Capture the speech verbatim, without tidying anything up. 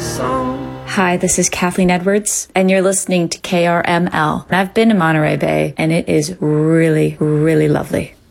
song. Hi, this is Kathleen Edwards, and you're listening to K R M L. I've been to Monterey Bay, and it is really, really lovely.